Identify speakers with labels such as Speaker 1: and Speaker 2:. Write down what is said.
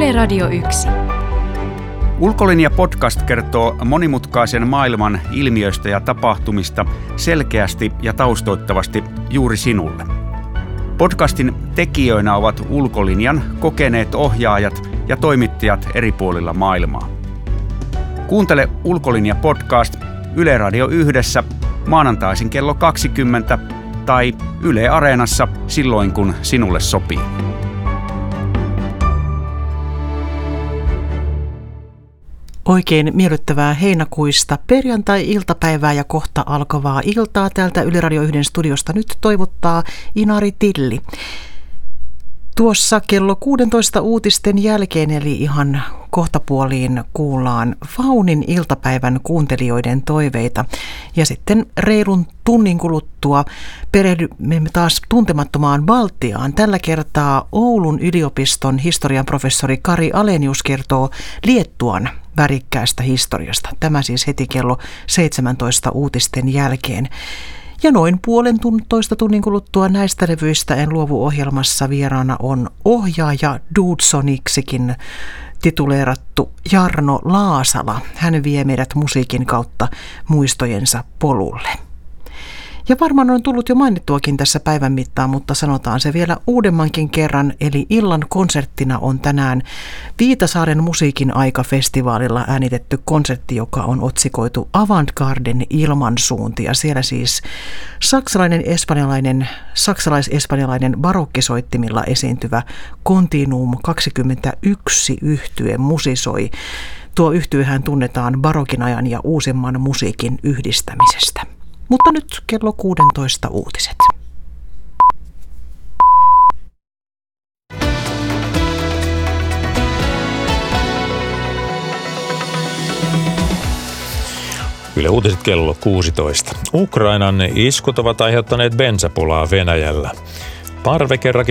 Speaker 1: Yle Radio 1.
Speaker 2: Ulkolinja podcast kertoo monimutkaisen maailman ilmiöistä ja tapahtumista selkeästi ja taustoittavasti juuri sinulle. Podcastin tekijöinä ovat Ulkolinjan kokeneet ohjaajat ja toimittajat eri puolilla maailmaa. Kuuntele Ulkolinja podcast Yle Radio 1 maanantaisin kello 20 tai Yle Areenassa silloin, kun sinulle sopii.
Speaker 3: Oikein miellyttävää heinäkuista perjantai-iltapäivää ja kohta alkavaa iltaa täältä Yle Radio 1 studiosta nyt toivottaa Inari Tilli. Tuossa kello 16 uutisten jälkeen, eli ihan kohtapuoliin, kuullaan Faunin iltapäivän kuuntelijoiden toiveita. Ja sitten reilun tunnin kuluttua perehdymme taas tuntemattomaan Baltiaan. Tällä kertaa Oulun yliopiston historian professori Kari Alenius kertoo Liettuan värikkäästä historiasta. Tämä siis heti kello 17 uutisten jälkeen. Ja noin puolentoista tunnin kuluttua näistä levyistä En luovu -ohjelmassa vieraana on ohjaaja Dudesoniksikin tituleerattu Jarno Laasala. Hän vie meidät musiikin kautta muistojensa polulle. Ja varmaan on tullut jo mainittuakin tässä päivän mittaan, mutta sanotaan se vielä uudemmankin kerran. Eli illan konserttina on tänään Viitasaaren musiikin aika-festivaalilla äänitetty konsertti, joka on otsikoitu Avantgarden ilmansuunti. Ja siellä siis saksalais-espanjalainen barokkisoittimilla esiintyvä Continuum 21 -yhtye musisoi. Tuo yhtyehän tunnetaan barokin ajan ja uusimman musiikin yhdistämisestä. Mutta nyt kello 16 uutiset.
Speaker 4: Yle Uutiset kello 16. Ukrainan iskut ovat aiheuttaneet bensapulaa Venäjällä.